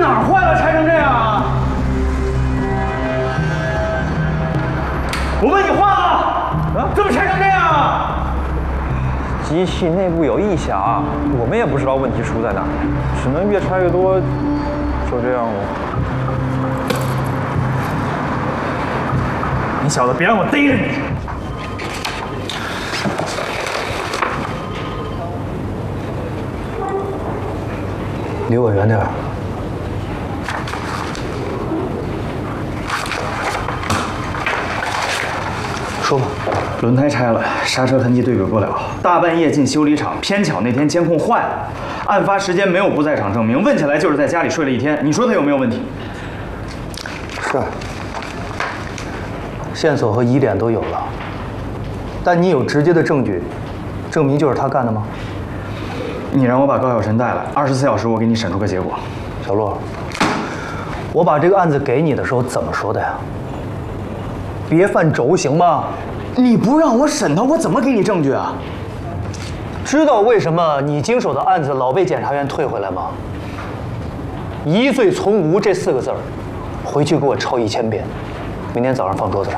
哪儿坏了拆成这样啊？我问你话了，怎么拆成这样啊？ 机器内部有异响，我们也不知道问题出在哪，只能越拆越多，就这样了。 你小子别让我逮着你！ 离我远点儿。说吧。 轮胎拆了，刹车痕迹对比不了。大半夜进修理厂，偏巧那天监控坏了，案发时间没有不在场证明，问起来就是在家里睡了一天。你说他有没有问题？ 是。线索和疑点都有了，但你有直接的证据，证明就是他干的吗？ 你让我把高晓晨带来，24小时我给你审出个结果。 小陆，我把这个案子给你的时候怎么说的呀？别犯轴行吗？ 你不让我审他，我怎么给你证据啊？ 知道为什么你经手的案子老被检察院退回来吗？疑罪从无这4个字儿，回去给我抄1000遍，明天早上放桌子上。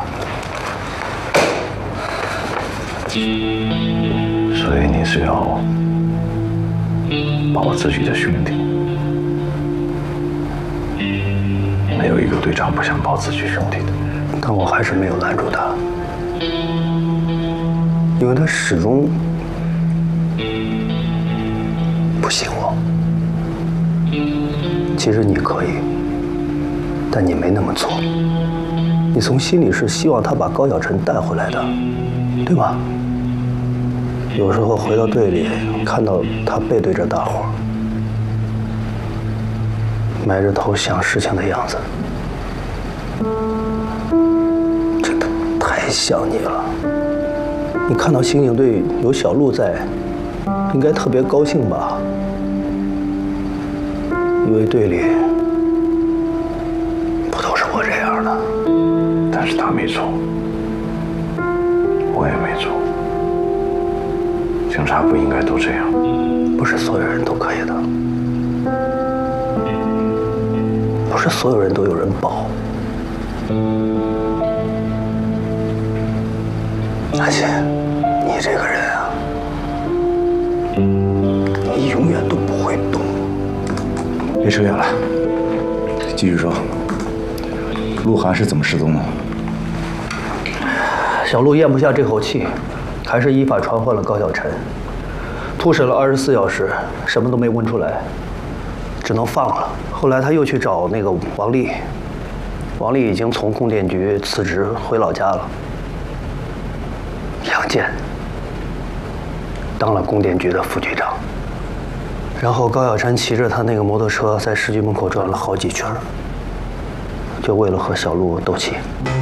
所以你是要保自己的兄弟？没有一个队长不想保自己兄弟的。 但我还是没有拦住他，因为他始终不信我。其实你可以，但你没那么做。你从心里是希望他把高晓晨带回来的，对吧？有时候回到队里，看到他背对着大伙儿，埋着头想事情的样子，真的太像你了。你看到刑警队有小陆在，应该特别高兴吧？因为队里不都是我这样的。 但是他没错，我也没错。警察不应该都这样。 不是所有人都可以的，不是所有人都有人保。而且，你这个人啊，你永远都不会懂。 别扯远了，继续说。鹿晗是怎么失踪的？ 小陆咽不下这口气，还是依法传唤了高晓晨。突审了24小时，什么都没问出来，只能放了。后来他又去找那个王丽，王丽已经从供电局辞职回老家了。杨建当了供电局的副局长。然后高晓晨骑着他那个摩托车在市局门口转了好几圈，就为了和小陆斗气。